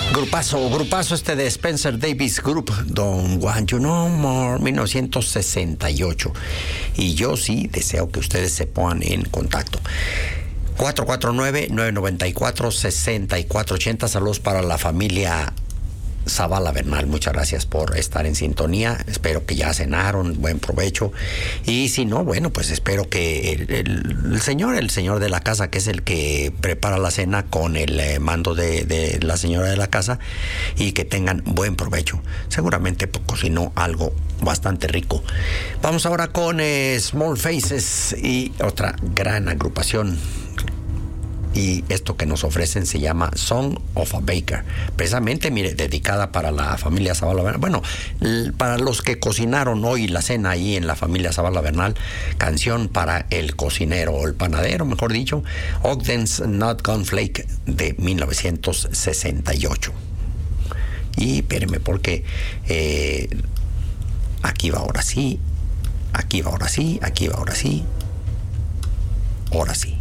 Grupazo este de Spencer Davis Group, Don't Want You No More, 1968. Y yo sí deseo que ustedes se pongan en contacto. 449-994-6480. Saludos para la familia Zavala Bernal, muchas gracias por estar en sintonía. Espero que ya cenaron, buen provecho. Y si no, bueno, pues espero que el señor de la casa, que es el que prepara la cena, con el mando de la señora de la casa, y que tengan buen provecho. Seguramente cocinó algo bastante rico. Vamos ahora con Small Faces y otra gran agrupación. Y esto que nos ofrecen se llama Song of a Baker, precisamente, mire, dedicada para la familia Zavala Bernal. Bueno, para los que cocinaron hoy la cena ahí en la familia Zavala Bernal, canción para el cocinero, o el panadero, mejor dicho, Ogden's Not Gone Flake, de 1968. Y espérenme, porque aquí va ahora sí, aquí va ahora sí, aquí va ahora sí, ahora sí.